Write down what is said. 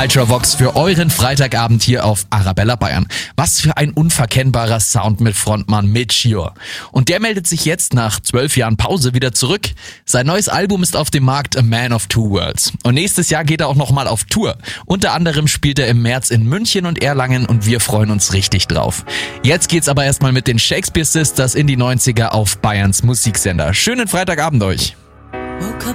Ultravox für euren Freitagabend hier auf Arabella Bayern. Was für ein unverkennbarer Sound mit Frontmann Mitchio. Und der meldet sich jetzt nach 12 Jahren Pause wieder zurück. Sein neues Album ist auf dem Markt, A Man of Two Worlds. Und nächstes Jahr geht er auch nochmal auf Tour. Unter anderem spielt er im März in München und Erlangen und wir freuen uns richtig drauf. Jetzt geht's aber erstmal mit den Shakespeare Sisters in die 90er auf Bayerns Musiksender. Schönen Freitagabend euch.